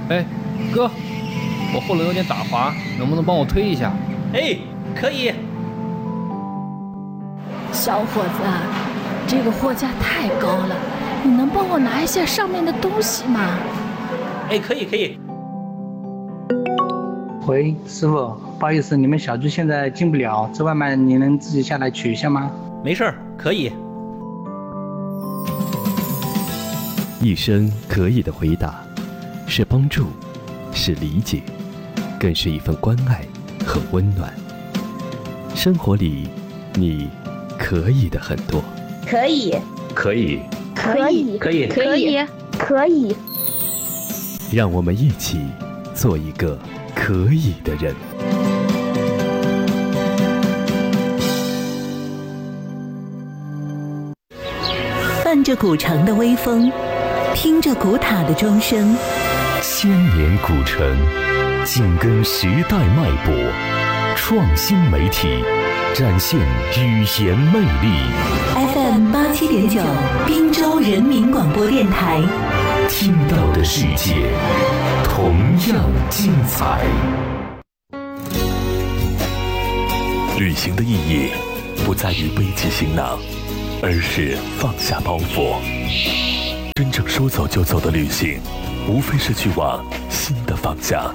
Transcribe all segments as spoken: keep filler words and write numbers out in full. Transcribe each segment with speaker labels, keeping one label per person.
Speaker 1: 哎，哥，我后轮有点打滑，能不能帮我推一下？
Speaker 2: 哎，可以。
Speaker 3: 小伙子，这个货架太高了，你能帮我拿一下上面的东西吗？
Speaker 2: 哎，可以可以。
Speaker 4: 喂，师傅，不好意思，你们小区现在进不了，这外卖你能自己下来取一下吗？
Speaker 2: 没事儿，可以。
Speaker 5: 一声可以的回答，是帮助，是理解，更是一份关爱和温暖。生活里，你可以的很多。
Speaker 6: 可以，
Speaker 7: 可以，
Speaker 6: 可以，
Speaker 7: 可以，
Speaker 6: 可以，可以。
Speaker 5: 让我们一起做一个可以的人。
Speaker 8: 伴着古城的微风，听着古塔的钟声，
Speaker 9: 千年古城，紧跟时代脉搏，创新媒体，展现语言魅力。
Speaker 8: F M 八七点九，滨州人民广播电台，
Speaker 9: 听到的世界同样精彩。旅行的意义不在于背起行囊，而是放下包袱。真正说走就走的旅行，无非是去往新的方向。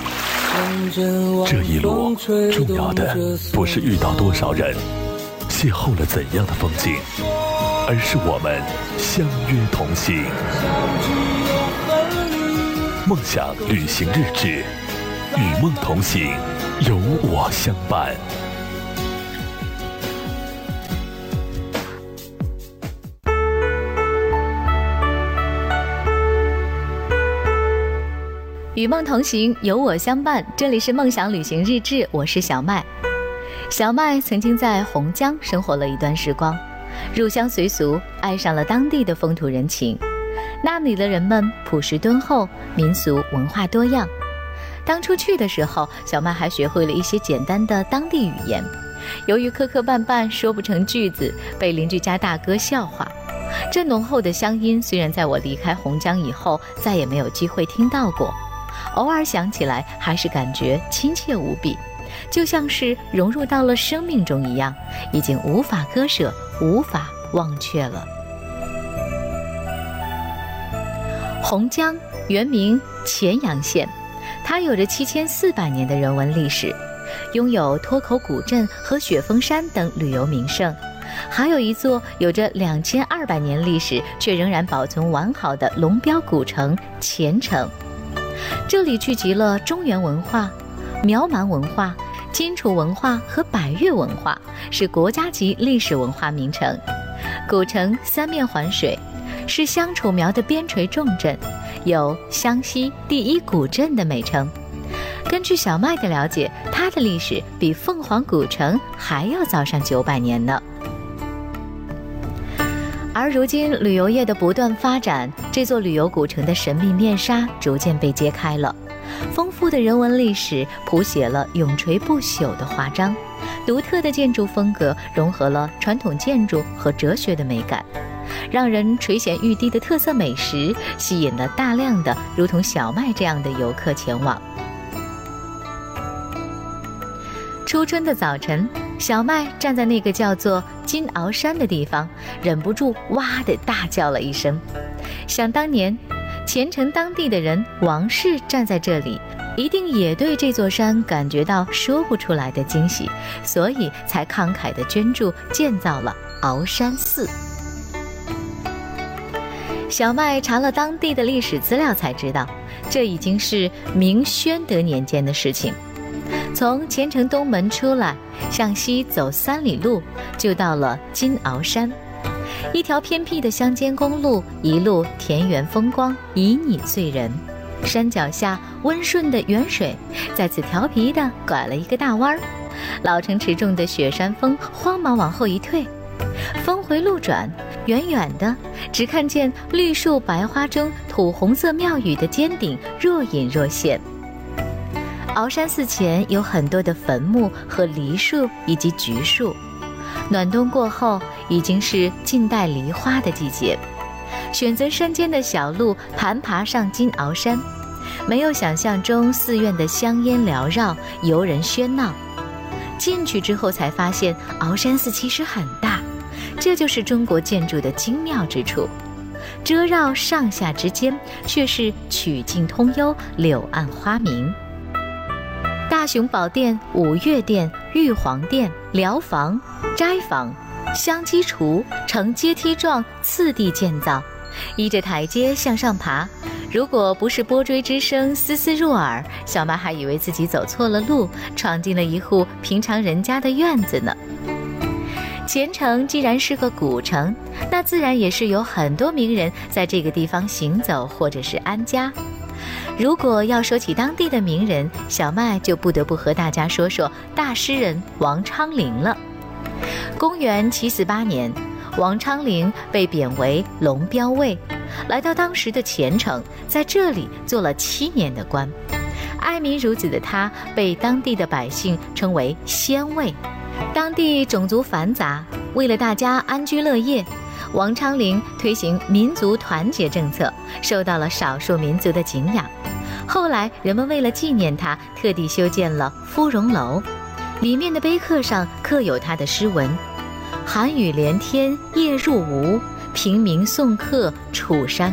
Speaker 9: 这一路重要的不是遇到多少人，邂逅了怎样的风景，而是我们相约同行。梦想旅行日志，与梦同行，有我相伴。
Speaker 10: 与梦同行，有我相伴。这里是梦想旅行日志，我是小麦。小麦曾经在洪江生活了一段时光，入乡随俗，爱上了当地的风土人情。那里的人们朴实敦厚，民俗文化多样。当初去的时候，小麦还学会了一些简单的当地语言。由于磕磕绊绊说不成句子，被邻居家大哥笑话。这浓厚的乡音虽然在我离开洪江以后再也没有机会听到过，偶尔想起来还是感觉亲切无比，就像是融入到了生命中一样，已经无法割舍，无法忘却了。洪江原名乾阳县，它有着七千四百年的人文历史，拥有脱口古镇和雪峰山等旅游名胜，还有一座有着两千二百年历史却仍然保存完好的龙标古城乾城。这里聚集了中原文化、苗蛮文化、荆楚文化和百越文化，是国家级历史文化名城。古城三面环水，是湘楚苗的边陲重镇，有湘西第一古镇的美称。根据小麦的了解，它的历史比凤凰古城还要早上九百年呢。而如今旅游业的不断发展，这座旅游古城的神秘面纱逐渐被揭开了。丰富的人文历史谱写了永垂不朽的华章，独特的建筑风格融合了传统建筑和哲学的美感，让人垂涎欲滴的特色美食吸引了大量的如同小麦这样的游客前往。初春的早晨，小麦站在那个叫做金鳌山的地方，忍不住哇地大叫了一声。想当年虔诚当地的人王氏站在这里，一定也对这座山感觉到说不出来的惊喜，所以才慷慨地捐助建造了鳌山寺。小麦查了当地的历史资料才知道，这已经是明宣德年间的事情。从虔城东门出来，向西走三里路，就到了金鳌山。一条偏僻的乡间公路，一路田园风光，旖旎醉人。山脚下温顺的源水，再次调皮地拐了一个大弯儿。老成持重的雪山峰慌忙往后一退，峰回路转，远远的只看见绿树白花中土红色庙宇的尖顶若隐若现。鳌山寺前有很多的坟墓和梨树以及橘树，暖冬过后已经是近代梨花的季节。选择山间的小路盘爬上金鳌山， 没有想象中寺院的香烟缭绕，游人喧闹。进去之后才发现，鳌山寺其实很大，这就是中国建筑的精妙之处。遮绕上下之间，却是曲径通幽，柳暗花明。大雄宝殿、五岳殿、玉皇殿、寮房、斋房、香积厨呈阶梯状次第建造，依着台阶向上爬。如果不是拨锥之声丝丝入耳，小马还以为自己走错了路，闯进了一户平常人家的院子呢。前城既然是个古城，那自然也是有很多名人在这个地方行走或者是安家。如果要说起当地的名人，小麦就不得不和大家说说大诗人王昌龄了。公元七四八年，王昌龄被贬为龙标尉，来到当时的前城，在这里做了七年的官。爱民如子的他，被当地的百姓称为先尉。当地种族繁杂，为了大家安居乐业，王昌龄推行民族团结政策，受到了少数民族的敬仰。后来人们为了纪念他，特地修建了芙蓉楼，里面的碑刻上刻有他的诗文：寒雨连天夜入吴，平明送客楚山